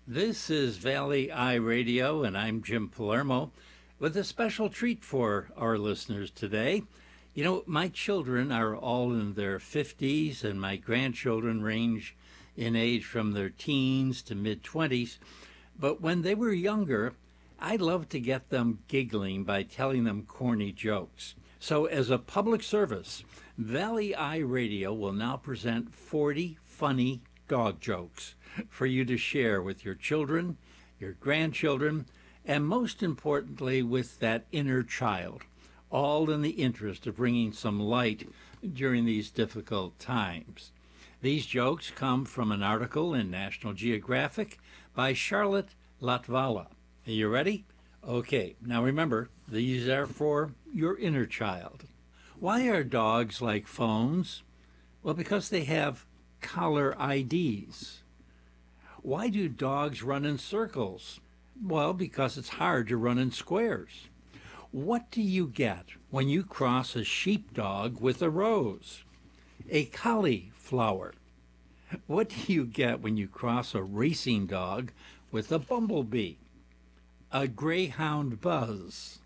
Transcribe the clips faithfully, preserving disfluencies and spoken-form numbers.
This is Valley Eye Radio, and I'm Jim Palermo with a special treat for our listeners today. You know, my children are all in their fifties, and my grandchildren range in age from their teens to mid-twenties. But when they were younger, I loved to get them giggling by telling them corny jokes. So as a public service, Valley Eye Radio will now present forty funny dog jokes for you to share with your children, your grandchildren, and most importantly with that inner child, all in the interest of bringing some light during these difficult times. These jokes come from an article in National Geographic by Charlotte Latvala. Are you ready? Okay, now remember, these are for your inner child. Why are dogs like phones? Well, because they have caller I Ds. Why do dogs run in circles? Well, because it's hard to run in squares. What do you get when you cross a sheepdog with a rose? A cauliflower. What do you get when you cross a racing dog with a bumblebee? A greyhound buzz.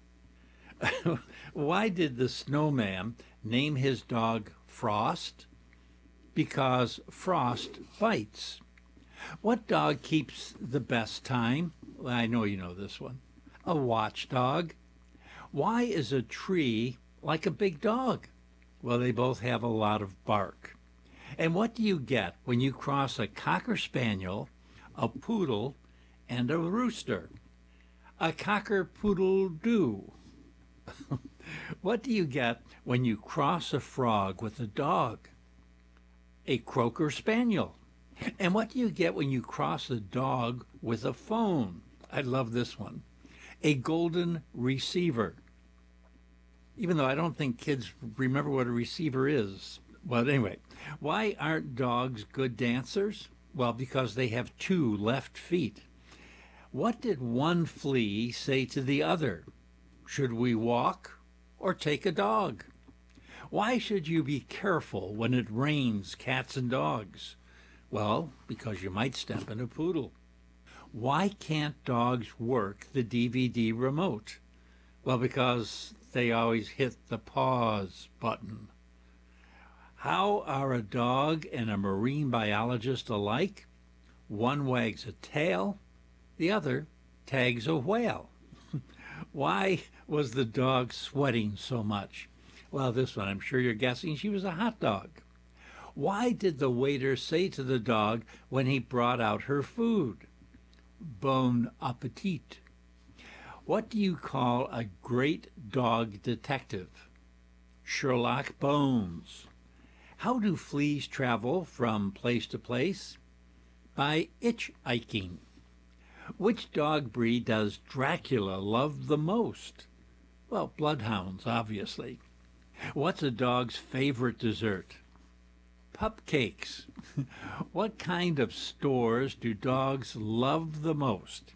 Why did the snowman name his dog Frost? Because frost bites. What dog keeps the best time? Well, I know you know this one. A watchdog. Why is a tree like a big dog? Well, they both have a lot of bark. And what do you get when you cross a cocker spaniel, a poodle, and a rooster? A cocker-poodle-doo. What do you get when you cross a frog with a dog? A croaker spaniel. And what do you get when you cross a dog with a phone? I love this one. A golden receiver. Even though I don't think kids remember what a receiver is. Well, anyway, why aren't dogs good dancers? Well, because they have two left feet. What did one flea say to the other? Should we walk or take a dog? Why should you be careful when it rains cats and dogs? Well, because you might step in a poodle. Why can't dogs work the D V D remote? Well, because they always hit the pause button. How are a dog and a marine biologist alike? One wags a tail, the other tags a whale. Why was the dog sweating so much? Well, this one, I'm sure you're guessing she was a hot dog. Why did the waiter say to the dog when he brought out her food? Bon appetit. What do you call a great dog detective? Sherlock Bones. How do fleas travel from place to place? By hitchhiking. Which dog breed does Dracula love the most? Well, bloodhounds, obviously. What's a dog's favorite dessert? Pupcakes. What kind of stores do dogs love the most?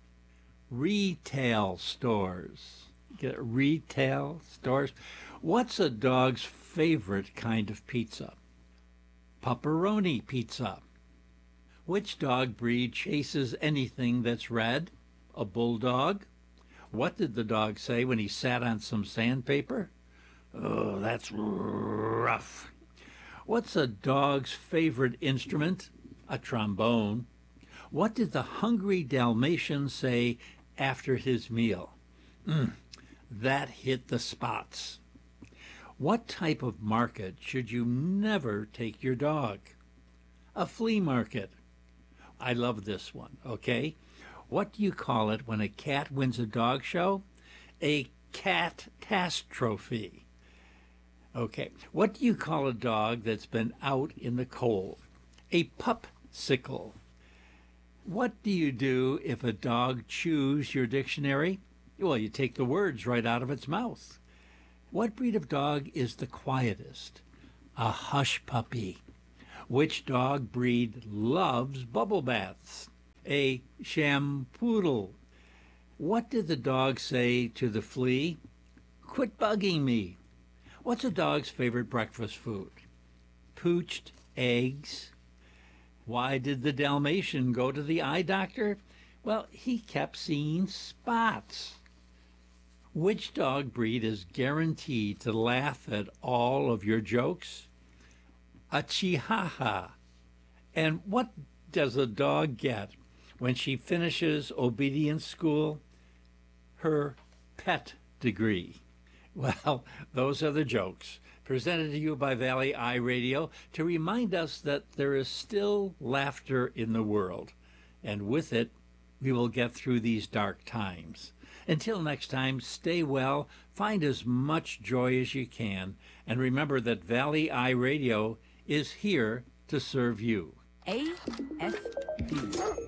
Retail stores. Get it? Retail stores. What's a dog's favorite kind of pizza? Pepperoni pizza. Which dog breed chases anything that's red? A bulldog. What did the dog say when he sat on some sandpaper? Oh, that's rough. What's a dog's favorite instrument? A trombone. What did the hungry Dalmatian say after his meal? Mm, that hit the spots. What type of market should you never take your dog? A flea market. I love this one, okay? What do you call it when a cat wins a dog show? A cat-tastrophe. Okay, what do you call a dog that's been out in the cold? A pupsicle. What do you do if a dog chews your dictionary? Well, you take the words right out of its mouth. What breed of dog is the quietest? A hush puppy. Which dog breed loves bubble baths? A shampoodle. What did the dog say to the flea? Quit bugging me. What's a dog's favorite breakfast food? Poached eggs. Why did the Dalmatian go to the eye doctor? Well, he kept seeing spots. Which dog breed is guaranteed to laugh at all of your jokes? A Chihuahua. And what does a dog get when she finishes obedience school? Her pet degree. Well, those are the jokes presented to you by Valley Eye Radio to remind us that there is still laughter in the world, and with it, we will get through these dark times. Until next time, stay well, find as much joy as you can, and remember that Valley Eye Radio is here to serve you. A F B.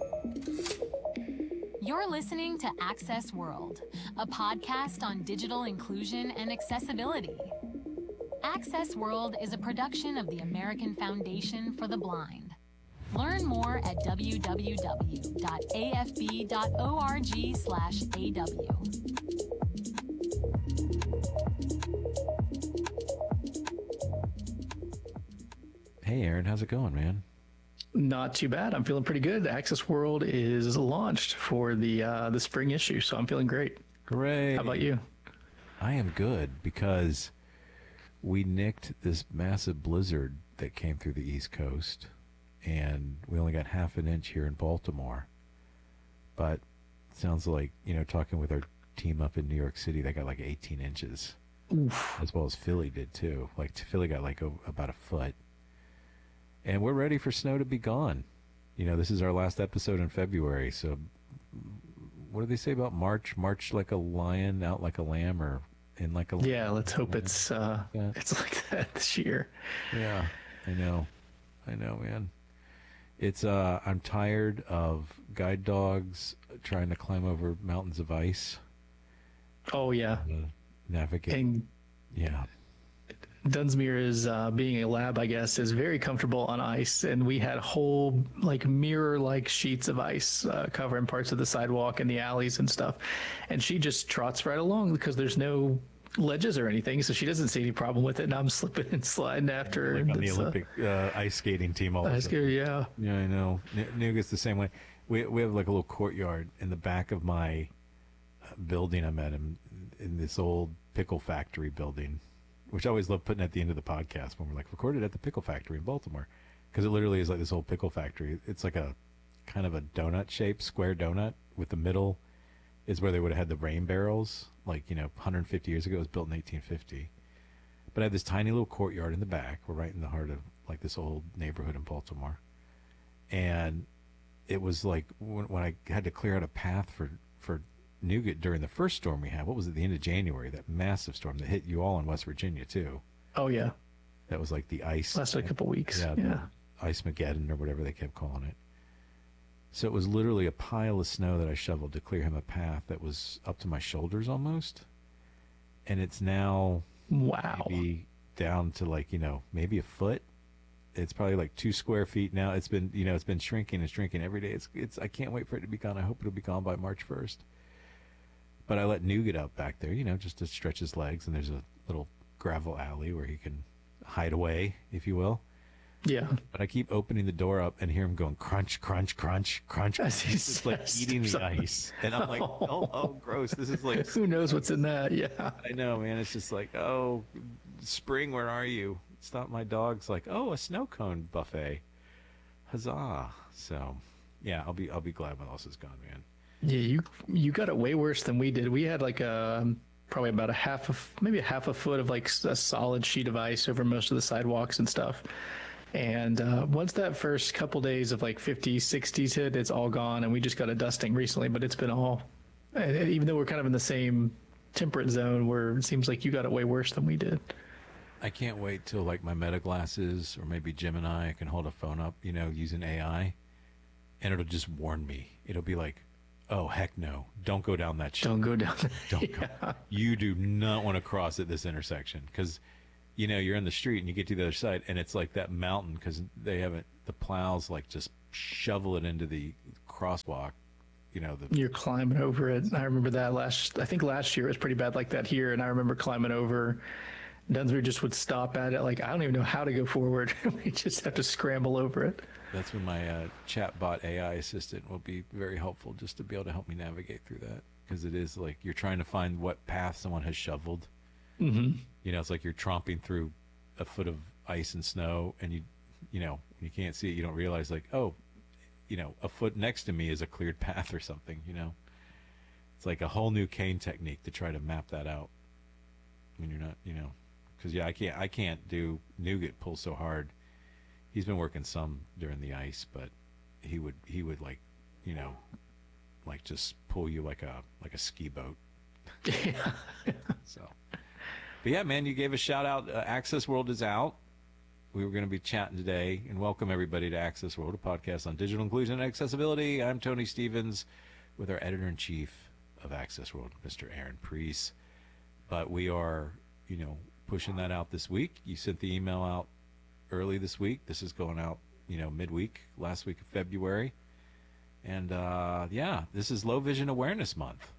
You're listening to Access World, a podcast on digital inclusion and accessibility. Access World is a production of the American Foundation for the Blind. Learn more at w w w dot a f b dot org slash a w. Hey, Aaron, how's it going, man? Not too bad. I'm feeling pretty good. Access World is launched for the uh, the spring issue, so I'm feeling great. Great. How about you? I am good because we nicked this massive blizzard that came through the East Coast, and we only got half an inch here in Baltimore. But it sounds like, you know, talking with our team up in New York City, they got like eighteen inches. Oof. As well as Philly did too. Like Philly got like a, about a foot. And we're ready for snow to be gone. You know, this is our last episode in February, so what do they say about March? March like a lion, out like a lamb, or in like a lamb? Yeah, let's hope it's uh, yeah. it's like that this year. Yeah, I know. I know, man. It's uh, I'm tired of guide dogs trying to climb over mountains of ice. Oh, yeah. Uh, navigate. And yeah. Dunsmuir is uh, being a lab, I guess, is very comfortable on ice, and we had whole like mirror-like sheets of ice uh, covering parts of the sidewalk and the alleys and stuff, and she just trots right along because there's no ledges or anything, so she doesn't see any problem with it. And I'm slipping and sliding after her. Like on the Olympic uh, uh, ice skating team, all ice skater, yeah, yeah, I know. Nougat's the same way. We we have like a little courtyard in the back of my building. I'm at in, in this old pickle factory building, which I always love putting at the end of the podcast when we're like, recorded at the pickle factory in Baltimore, because it literally is like this old pickle factory. It's like a kind of a donut shaped square donut with the middle is where they would have had the rain barrels, like, you know, one hundred fifty years ago. It was built in eighteen fifty. But I have this tiny little courtyard in the back. We're right in the heart of like this old neighborhood in Baltimore. And it was like when, when I had to clear out a path for, for Nougat during the first storm we had. What was it, the end of January, that massive storm that hit you all in West Virginia too? Oh yeah, that was like the ice lasted a couple weeks. Yeah, yeah. Ice Mageddon or whatever they kept calling it. So it was literally a pile of snow that I shoveled to clear him a path that was up to my shoulders almost, and it's now wow maybe down to like, you know, maybe a foot. It's probably like two square feet now. It's been, you know, it's been shrinking and shrinking every day. It's it's I can't wait for it to be gone. I hope it'll be gone by March first. But I let Nougat out back there, you know, just to stretch his legs, and there's a little gravel alley where he can hide away, if you will. Yeah. But I keep opening the door up and hear him going crunch, crunch, crunch, crunch. As he's just like eating the ice. And I'm like, oh, oh, gross. This is like... Who knows what's in that? Yeah. I know, man. It's just like, oh, spring, where are you? It's not my dog's like, oh, a snow cone buffet. Huzzah. So, yeah, I'll be I'll be glad when all this is gone, man. Yeah, you you got it way worse than we did. We had like a probably about a half of maybe a half a foot of like a solid sheet of ice over most of the sidewalks and stuff. And uh, once that first couple days of like fifties, sixties hit, it's all gone. And we just got a dusting recently, but it's been all, even though we're kind of in the same temperate zone, where it seems like you got it way worse than we did. I can't wait till like my Meta glasses or maybe Gemini, I can hold a phone up, you know, using A I, and it'll just warn me. It'll be like, oh, heck no, don't go down that street. Don't go down that. Don't yeah. go. You do not want to cross at this intersection, because, you know, you're in the street and you get to the other side and it's like that mountain, because they haven't, the plows like just shovel it into the crosswalk. You know, the, you're climbing over it. I remember that last, I think last year it was pretty bad like that here. And I remember climbing over Dunsmuir just would stop at it like, I don't even know how to go forward. We just have to scramble over it. That's when my uh, chatbot A I assistant will be very helpful, just to be able to help me navigate through that, because it is like you're trying to find what path someone has shoveled. Mm-hmm. You know, it's like you're tromping through a foot of ice and snow, and you, you know, you can't see it. You don't realize, like, oh, you know, a foot next to me is a cleared path or something. You know, it's like a whole new cane technique to try to map that out when you're not, you know, because yeah, I can't, I can't do Nougat pull so hard. He's been working some during the ice, but he would, he would like, you know, like just pull you like a like a ski boat. Yeah. So, but yeah, man, you gave a shout out. Uh, Access World is out. We were going to be chatting today, and welcome everybody to Access World, a podcast on digital inclusion and accessibility. I'm Tony Stevens with our editor-in-chief of Access World, Mister Aaron Preece. But we are, you know, pushing that out this week. You sent the email out early this week. This is going out, you know, midweek, last week of February. And, uh, yeah, this is Low Vision Awareness Month.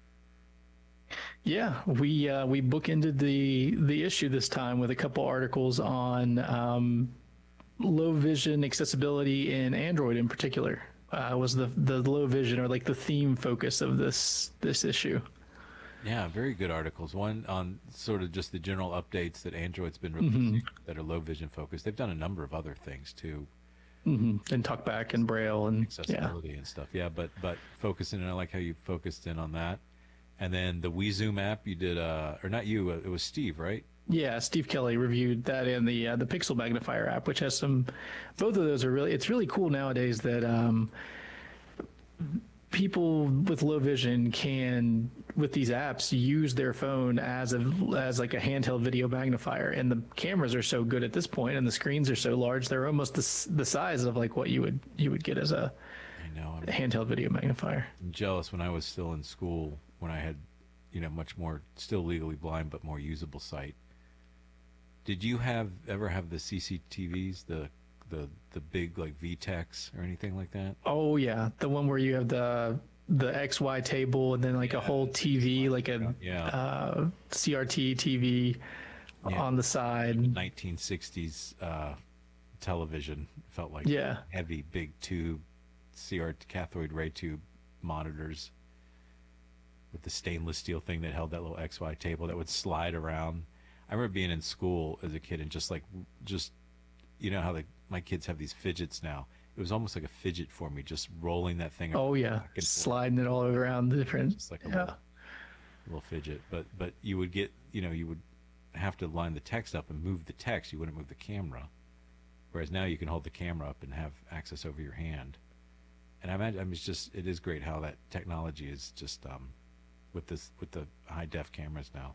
Yeah, we uh, we bookended the the issue this time with a couple articles on um, low vision accessibility in Android in particular. Uh, was the the low vision, or like the theme focus of this this issue. Yeah, very good articles. One on sort of just the general updates that Android's been releasing mm-hmm. that are low vision focused. They've done a number of other things too. Mm-hmm. And talkback and braille and accessibility yeah. and stuff. Yeah, but but focusing, and I like how you focused in on that. And then the WeZoom app, you did, uh, or not you, uh, it was Steve, right? Yeah, Steve Kelly reviewed that, and the uh, the Pixel Magnifier app, which has some. Both of those are really. It's really cool nowadays that um, people with low vision can, with these apps, use their phone as a as like a handheld video magnifier, and the cameras are so good at this point, and the screens are so large, they're almost the the size of like what you would you would get as a I know, I'm, handheld video magnifier. I'm jealous. When I was still in school, when I had, you know, much more, still legally blind but more usable sight. Did you have ever have the C C T Vs, the the the big like V TECs or anything like that? Oh yeah, the one where you have the the X Y table and then like yeah, a whole T V, like a yeah. uh, C R T T V yeah. on the side. nineteen sixties uh, television felt like yeah. heavy, big tube, C R T cathode ray tube monitors with the stainless steel thing that held that little X Y table that would slide around. I remember being in school as a kid and just like, just, you know how the, my kids have these fidgets now. It was almost like a fidget for me, just rolling that thing. Oh yeah, sliding it all around the different. Just like a yeah. little, little fidget. But but you would get, you know, you would have to line the text up and move the text. You wouldn't move the camera. Whereas now you can hold the camera up and have access over your hand. And I imagine, I mean, it's just, it is great how that technology is just um, with this with the high def cameras now.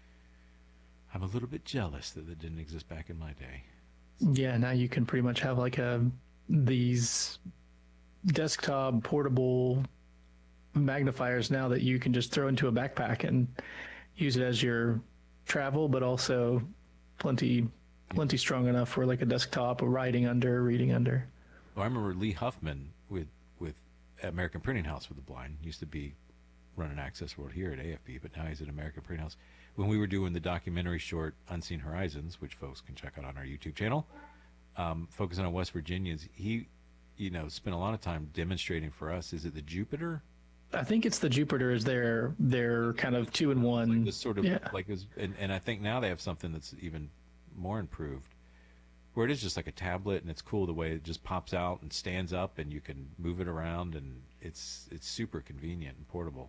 I'm a little bit jealous that it didn't exist back in my day. Yeah, now you can pretty much have like a these desktop portable magnifiers now that you can just throw into a backpack and use it as your travel, but also plenty plenty strong enough for like a desktop or writing under, reading under. Well, I remember Lee Huffman with with American Printing House for the Blind. He used to be running Access World here at A F B, but now he's at American Printing House. When we were doing the documentary short Unseen Horizons, which folks can check out on our YouTube channel, um, focusing on West Virginians, he, you know, spent a lot of time demonstrating for us. Is it the Jupiter? I think it's the Jupiter is their their kind of two in one. Like this sort of yeah. like, is, and, and I think now they have something that's even more improved, where it is just like a tablet, and it's cool the way it just pops out and stands up, and you can move it around, and it's it's super convenient and portable.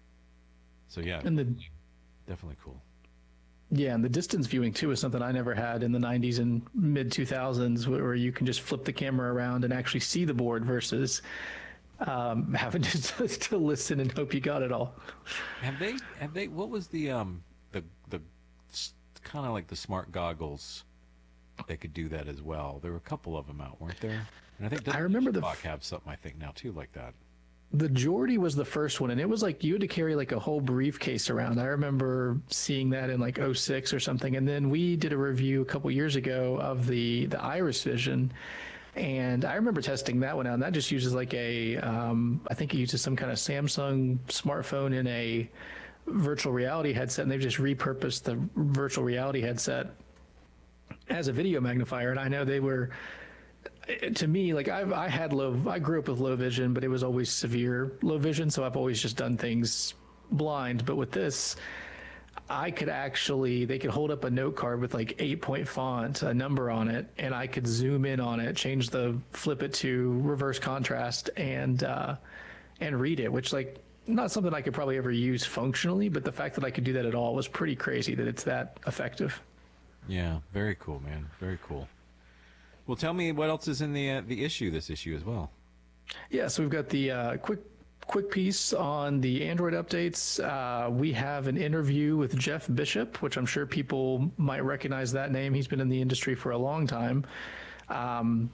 So yeah, and the, definitely cool. Yeah, and the distance viewing too is something I never had in the nineties and mid two thousands, where you can just flip the camera around and actually see the board versus um, having to to listen and hope you got it all. Have they? Have they? What was the um the the kind of like the smart goggles? They could do that as well. There were a couple of them out, weren't there? And I think I remember the Bock have something I think now too like that. The Geordie was the first one, and it was like you had to carry like a whole briefcase around. I remember seeing that in like oh six or something. And then we did a review a couple years ago of the the Iris Vision, and I remember testing that one out. And that just uses like a, um, I think it uses some kind of Samsung smartphone in a virtual reality headset, and they've just repurposed the virtual reality headset as a video magnifier. And I know they were, to me, like I've, I had low, I grew up with low vision, but it was always severe low vision. So I've always just done things blind. But with this, I could actually, they could hold up a note card with like eight point font, a number on it, and I could zoom in on it, change the, flip it to reverse contrast, and, uh, and read it, which like, not something I could probably ever use functionally, but the fact that I could do that at all was pretty crazy that it's that effective. Yeah, very cool, man. Very cool. Well, tell me what else is in the uh, the issue, this issue as well. Yeah, so we've got the uh, quick quick piece on the Android updates. Uh, we have an interview with Jeff Bishop, which I'm sure people might recognize that name. He's been in the industry for a long time. Um,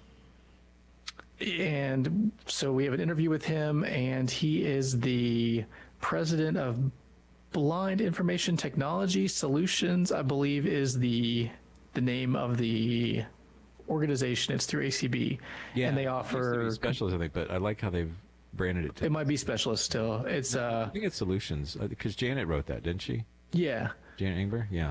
and so we have an interview with him, and he is the president of Blind Information Technology Solutions, I believe is the the name of the organization. It's through A C B. Yeah, and they it offer used to be specialist, I think, but I like how they've branded it. To, it might be specialist still. It's uh I think it's Solutions, because Janet wrote that, didn't she? yeah. Janet Ingber, yeah.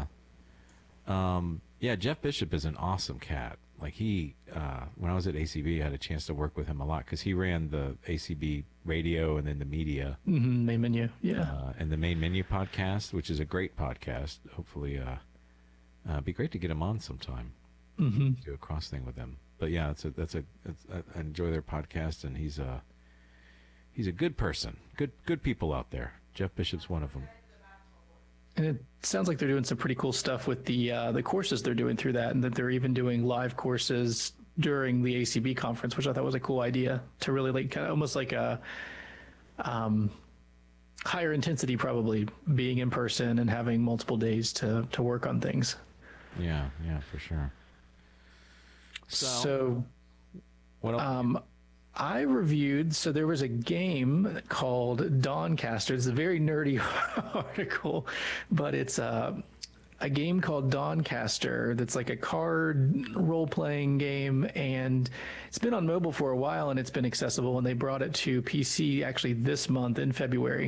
Um, yeah, Jeff Bishop is an awesome cat. Like he, uh, when I was at A C B, I had a chance to work with him a lot because he ran the A C B radio and then the media, Mm-hmm, main menu. Yeah. uh, and the Main Menu podcast, which is a great podcast. Hopefully, uh, uh, it'd be great to get him on sometime. Mm-hmm. Do a cross thing with them. But yeah, it's a that's a it's, I enjoy their podcast, and he's a he's a good person. Good good people out there. Jeff Bishop's one of them. And it sounds like they're doing some pretty cool stuff with the uh, the courses they're doing through that, and that they're even doing live courses during the A C B conference, which I thought was a cool idea to really like kind of almost like a um, higher intensity, probably being in person and having multiple days to to work on things. Yeah, yeah, for sure. So, So, what else? um, I reviewed, so there was a game called Dawncaster. It's a very nerdy article, but it's a, a game called Dawncaster that's like a card role-playing game, and it's been on mobile for a while, and it's been accessible, and they brought it to P C actually this month in February.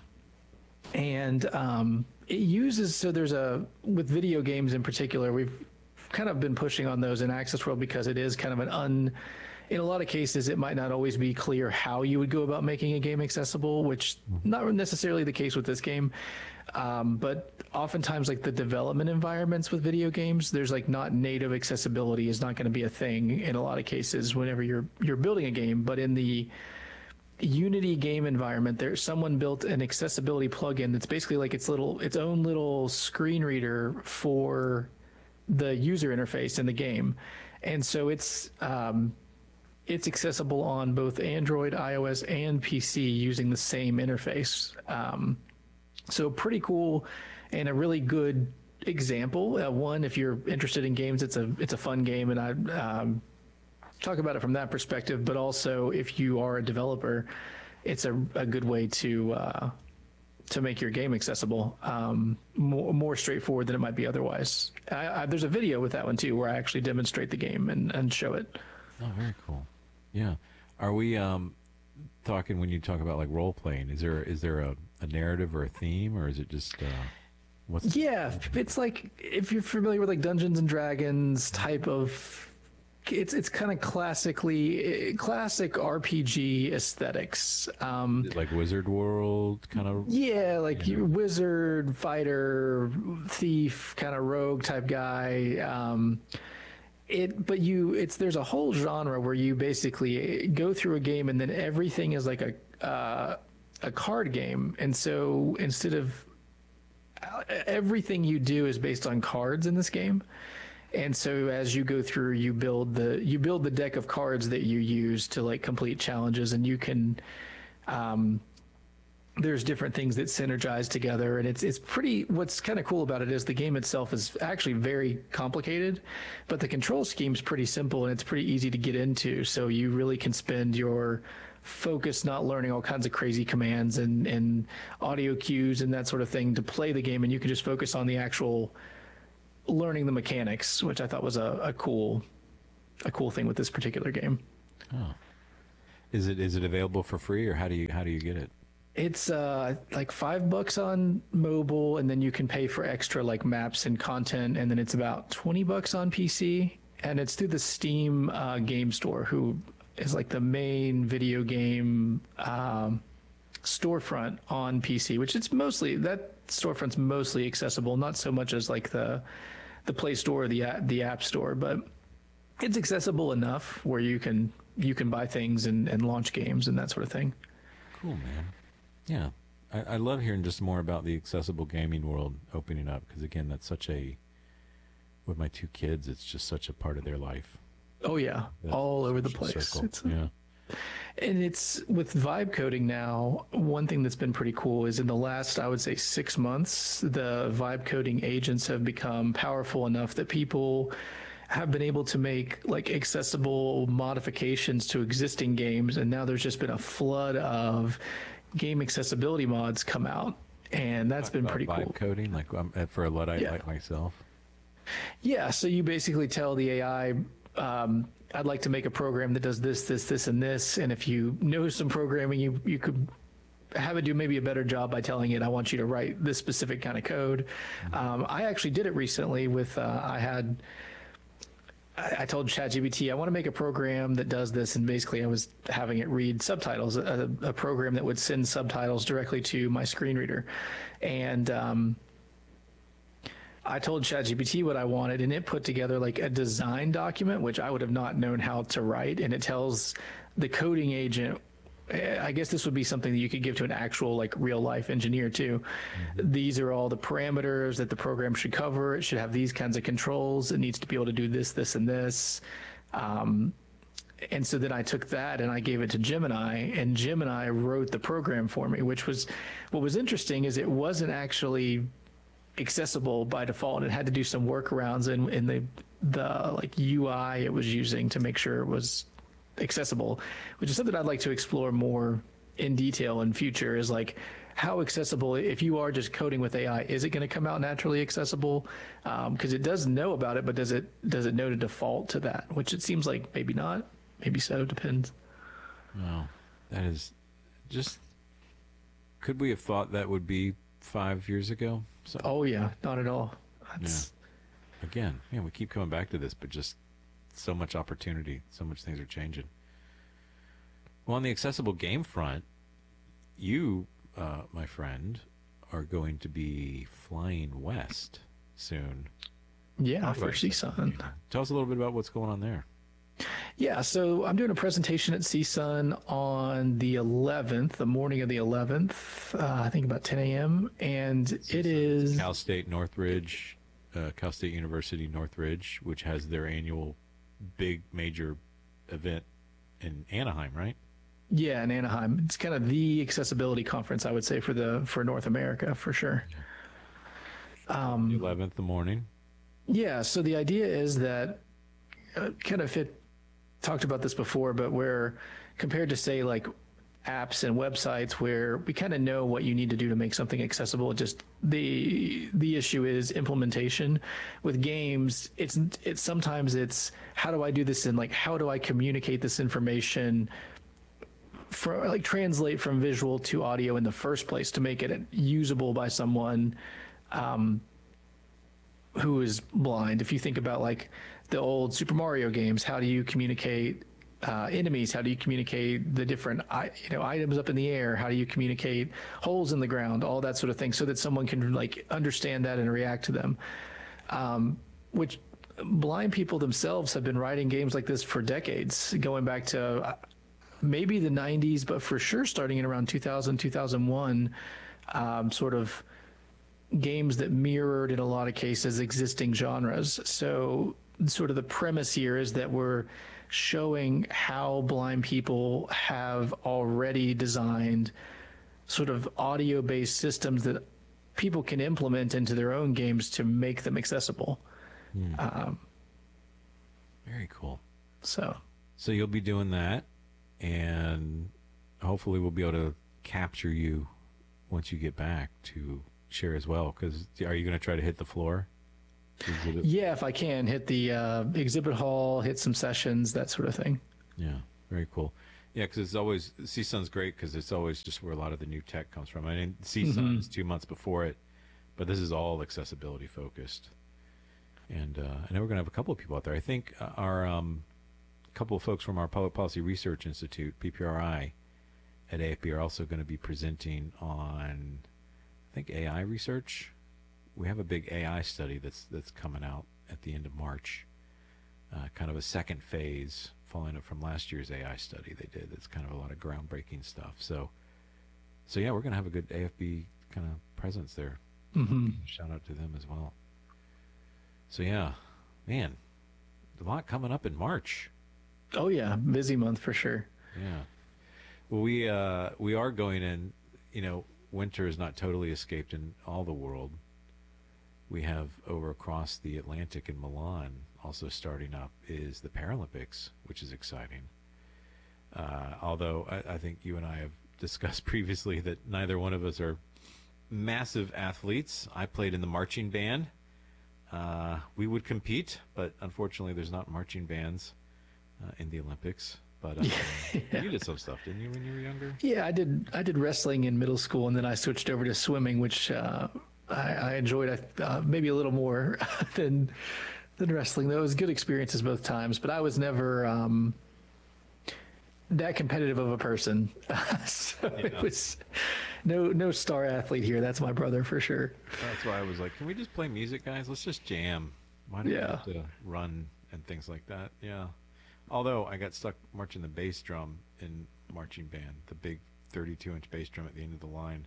And um, it uses, so there's a, with video games in particular, we've kind of been pushing on those in Access World because it is kind of an un... In a lot of cases, it might not always be clear how you would go about making a game accessible, which not necessarily the case with this game. Um, but oftentimes, like the development environments with video games, there's like not native accessibility is not going to be a thing in a lot of cases whenever you're you're building a game. But in the Unity game environment, there someone built an accessibility plugin that's basically like its little its own little screen reader for the user interface in the game, and so it's um, it's accessible on both Android, iOS, and P C using the same interface. Um, so pretty cool, and a really good example. Uh, one, if you're interested in games, it's a it's a fun game, and I um, talk about it from that perspective. But also, if you are a developer, it's a, a good way to uh, to make your game accessible, um, more, more straightforward than it might be otherwise. I, I, there's a video with that one too, where I actually demonstrate the game and, and show it. Oh, very cool. Yeah. Are we um, talking, when you talk about like role playing, is there is there a, a narrative or a theme, or is it just uh, what's Yeah, it's like if you're familiar with like Dungeons and Dragons type of, it's it's kind of classically classic R P G aesthetics. Um, is it like Wizard World kind of? yeah, like you wizard, fighter, thief, kind of rogue type guy. Um, It, but you, it's there's a whole genre where you basically go through a game and then everything is like a uh, a card game, and so instead of everything you do is based on cards in this game, and so as you go through, you build the you build the deck of cards that you use to like complete challenges, and you can. Um, There's different things that synergize together, and it's it's pretty. What's kind of cool about it is the game itself is actually very complicated, but the control scheme's pretty simple and it's pretty easy to get into. So you really can spend your focus not learning all kinds of crazy commands and and audio cues and that sort of thing to play the game, and you can just focus on the actual learning the mechanics, which I thought was a, a cool a cool thing with this particular game. Oh. Is it is it available for free, or how do you how do you get it? It's uh, like five bucks on mobile, and then you can pay for extra like maps and content, and then it's about twenty bucks on P C, and it's through the Steam uh, game store, who is like the main video game um, storefront on P C, which it's mostly that storefront's mostly accessible, not so much as like the the Play Store or the the App Store, but it's accessible enough where you can you can buy things and, and launch games and that sort of thing. Cool, man. Yeah, I, I love hearing just more about the accessible gaming world opening up, because again, that's such a, with my two kids, it's just such a part of their life. Oh yeah, That all over the place. circle. It's, Yeah. and it's with vibe coding now. One thing that's been pretty cool is in the last, I would say, six months, the vibe coding agents have become powerful enough that people have been able to make like accessible modifications to existing games, and now there's just been a flood of game accessibility mods come out, and that's been About pretty vibe cool. coding, like um, for a Luddite Yeah. like myself. Yeah, so you basically tell the A I, um, I'd like to make a program that does this, this, this, and this, and if you know some programming, you you could have it do maybe a better job by telling it, I want you to write this specific kind of code. Um, I actually did it recently with, uh, I had, I, I told ChatGPT, I want to make a program that does this, and basically I was having it read subtitles, a, a program that would send subtitles directly to my screen reader. And um, I told ChatGPT what I wanted, and it put together like a design document, which I would have not known how to write, and it tells the coding agent, I guess this would be something that you could give to an actual like real life engineer too. Mm-hmm. These are all the parameters that the program should cover. It should have these kinds of controls. It needs to be able to do this, this, and this. Um, and so then I took that and I gave it to Gemini, and Gemini wrote the program for me, which was, what was interesting is it wasn't actually accessible by default. It had to do some workarounds in, in the, the like U I it was using to make sure it was accessible, which is something I'd like to explore more in detail in future, is like how accessible, if you are just coding with A I, is it going to come out naturally accessible? Because um, it does know about it, but does it does it know to default to that? Which it seems like maybe not, maybe so, depends. Wow, that is just, could we have thought that would be five years ago? So, Oh yeah, not at all. That's, again, yeah, we keep coming back to this, but just so much opportunity, so much things are changing. Well, on the accessible game front, you, uh, my friend, are going to be flying west soon. yeah, Talk for about C S U N. Tell us a little bit about what's going on there. Yeah, so I'm doing a presentation at C S U N on the eleventh, the morning of the eleventh, uh, I think about ten a.m. And it is Cal State Northridge, uh, Cal State University Northridge, which has their annual big major event in Anaheim, right? yeah, in Anaheim. It's kind of the accessibility conference, I would say, for the for North America for sure. Um, the eleventh, the morning. Yeah, so the idea is that uh, kind of fit talked about this before, but where compared to say like apps and websites where we kind of know what you need to do to make something accessible, just the the issue is implementation. With games, it's it's sometimes it's how do I do this, and like how do I communicate this information for like translate from visual to audio in the first place to make it usable by someone um, who is blind. If you think about like the old Super Mario games, how do you communicate uh, enemies? How do you communicate the different you know items up in the air? How do you communicate holes in the ground? All that sort of thing, so that someone can like understand that and react to them. Um, which blind people themselves have been writing games like this for decades, going back to maybe the nineties, but for sure starting in around two thousand, two thousand one, um, sort of games that mirrored in a lot of cases existing genres. So sort of the premise here is that we're showing how blind people have already designed sort of audio-based systems that people can implement into their own games to make them accessible. Hmm. Um, Very cool. so So you'll be doing that, and hopefully we'll be able to capture you once you get back to share as well. Because are you going to try to hit the floor? Exhibit? yeah, if I can hit the uh, exhibit hall, hit some sessions, that sort of thing. Yeah, very cool. Yeah, because it's always C S U N's great because it's always just where a lot of the new tech comes from. I mean, C S U N mm-hmm. is two months before it, but this is all accessibility focused. And uh, I know we're going to have a couple of people out there. I think our um, couple of folks from our Public Policy Research Institute, P P R I, at A F B are also going to be presenting on, I think, A I research. We have a big A I study that's that's coming out at the end of March, uh, kind of a second phase following up from last year's A I study they did. It's kind of a lot of groundbreaking stuff. So, so yeah, we're going to have a good A F B kind of presence there. Mm-hmm. Shout out to them as well. So yeah, man, a lot coming up in March. Oh yeah, busy month for sure. Yeah. Well, we uh, we are going in. You know, winter is not totally escaped in all the world. We have over across the Atlantic in Milan, also starting up, is the Paralympics, which is exciting. Uh, although I, I think you and I have discussed previously that neither one of us are massive athletes. I played in the marching band. Uh, we would compete, but unfortunately there's not marching bands uh, in the Olympics. But uh, yeah. You did some stuff, didn't you, when you were younger? Yeah, I did. I did wrestling in middle school, and then I switched over to swimming, which uh, I, I enjoyed uh, maybe a little more than than wrestling. Though it was good experiences both times, but I was never um, that competitive of a person. So yeah. It was no no star athlete here. That's my brother for sure. That's why I was like, can we just play music, guys? Let's just jam. Why do we yeah. have to run and things like that? Yeah. Although I got stuck marching the bass drum in marching band, the big thirty-two inch bass drum at the end of the line,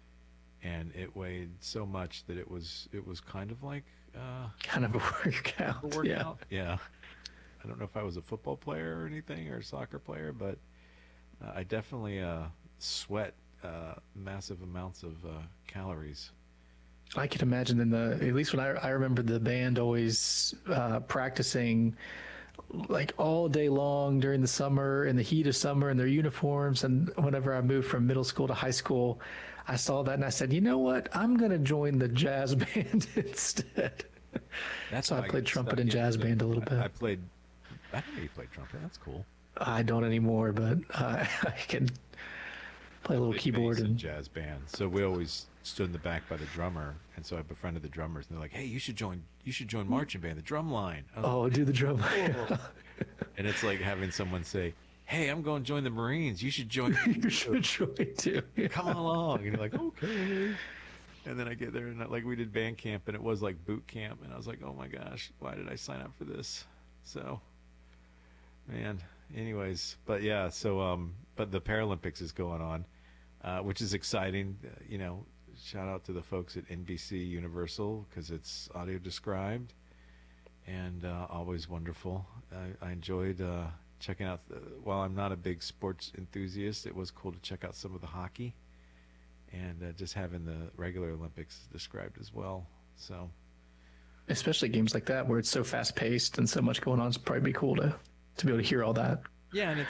and it weighed so much that it was it was kind of like uh, kind of a workout. A workout. Yeah. yeah. I don't know if I was a football player or anything or a soccer player, but uh, I definitely uh, sweat uh, massive amounts of uh, calories. I can imagine. In the at least when I I remember the band always uh, practicing like all day long during the summer, in the heat of summer, in their uniforms. And whenever I moved from middle school to high school, I saw that and I said, you know what? I'm going to join the jazz band instead. That's so I played trumpet and jazz band a little bit. I, I played, I didn't know you played trumpet. That's cool. I don't anymore, but uh, I can play a little keyboard and jazz band. So we always stood in the back by the drummer, and so I befriended the drummers, and they're like, hey, you should join you should join marching band, the drum line. Oh, like, do the drum line. Oh. And it's like having someone say, hey, I'm going to join the Marines, you should join you should join too. Yeah. Come along. And you're like, okay. And then I get there, and like we did band camp, and it was like boot camp, and I was like, oh my gosh, why did I sign up for this? So man, anyways, but yeah, so um but the Paralympics is going on, uh, which is exciting. Uh, you know, shout out to the folks at N B C Universal because it's audio described and uh, always wonderful. I, I enjoyed uh, checking out, the, while I'm not a big sports enthusiast, it was cool to check out some of the hockey and uh, just having the regular Olympics described as well. So, especially games like that where it's so fast paced and so much going on, it's probably be cool to, to be able to hear all that. Yeah, and it's